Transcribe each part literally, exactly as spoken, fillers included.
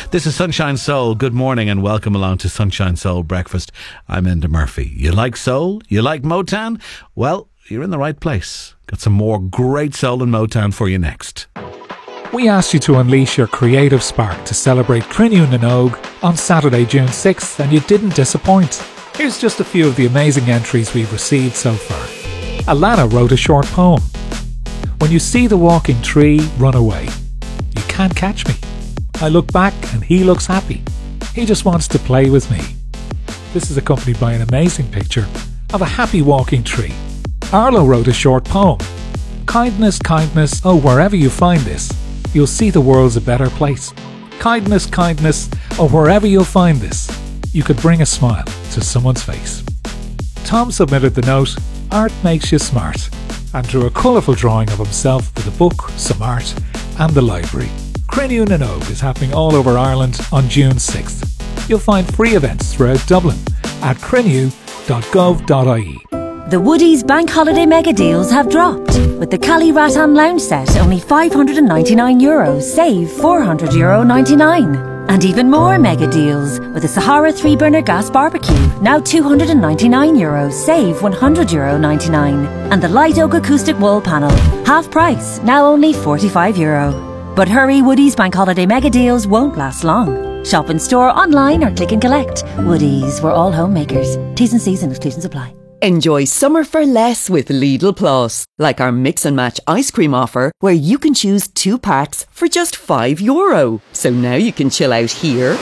This is Sunshine Soul. Good morning and welcome along to Sunshine Soul Breakfast. I'm Enda Murphy. You like soul? You like Motown? Well, you're in the right place. Got some more great soul and Motown for you next. We asked you to unleash your creative spark to celebrate Cruinniú na nÓg on Saturday, June sixth, and you didn't disappoint. Here's just a few of the amazing entries we've received so far. Alana wrote a short poem. When you see the walking tree, run away. You can't catch me. I look back and he looks happy. He just wants to play with me. This is accompanied by an amazing picture of a happy walking tree. Arlo wrote a short poem. Kindness, kindness, oh, wherever you find this, you'll see the world's a better place. Kindness, kindness, oh, wherever you'll find this, you could bring a smile to someone's face. Tom submitted the note, Art makes you smart, and drew a colourful drawing of himself with a book, some art, and the library. Cruinniú na nÓg is happening all over Ireland on June sixth. You'll find free events throughout Dublin at cruinniú dot gov dot I E. The Woodies Bank Holiday Mega Deals have dropped. With the Cali Rattan Lounge Set, only five hundred ninety-nine euros, save four hundred euro ninety-nine. And even more mega deals with the Sahara three burner gas barbecue, now two hundred ninety-nine euros, save one hundred euro ninety-nine. And the Light Oak Acoustic Wall Panel, half price, now only forty-five euro. But hurry, Woodies Bank Holiday Mega Deals won't last long. Shop in store, online or click and collect. Woodies, we're all homemakers. T's and C's and exclusions apply. Enjoy summer for less with Lidl Plus, like our mix and match ice cream offer where you can choose two packs for just five euro. So now you can chill out here,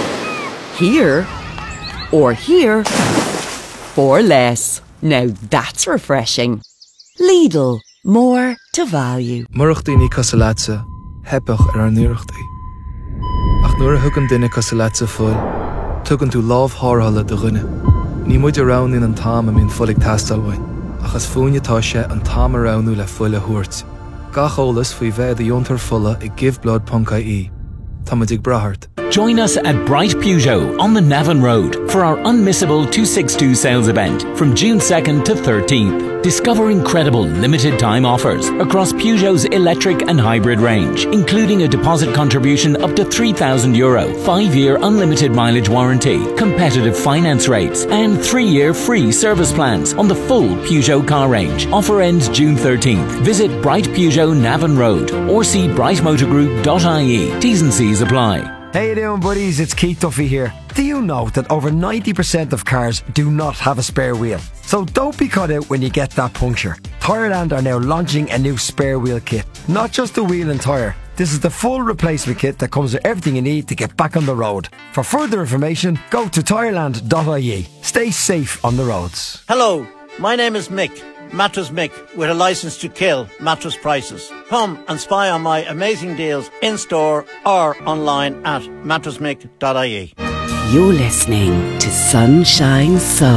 here, or here for less. Now that's refreshing. Lidl, more to value. Murachtaí Casalatza, hebach ar an nuirachtaí. Ach nuair a thugann duine Casalatza fuil, tugann tú lámh thárthala do dhuine. Ní muid around in an tám a mín fullig tastalhain, achas fúine tá sé an tám aroundú le fuile thuairt. Gach ólas faoi bheith a diontar fulla i give blood punca í. Tá muid ag brathart. Join us at Bright Peugeot on the Navan Road for our unmissable two sixty-two sales event from June second to thirteenth. Discover incredible limited time offers across Peugeot's electric and hybrid range, including a deposit contribution up to three thousand euro, five year unlimited mileage warranty, competitive finance rates, and three year free service plans on the full Peugeot car range. Offer ends June thirteenth. Visit Bright Peugeot Navan Road or see bright motor group dot I E. T's and C's apply. How you doing, buddies? It's Keith Duffy here. Do you know that over ninety percent of cars do not have a spare wheel? So don't be caught out when you get that puncture. Tyreland are now launching a new spare wheel kit. Not just a wheel and tyre. This is the full replacement kit that comes with everything you need to get back on the road. For further information, go to tyreland dot I E. Stay safe on the roads. Hello, my name is Mick. Mattress Mick, with a license to kill mattress prices. Come and spy on my amazing deals in store or online at mattress mick dot I E. You're listening to Sunshine Soul.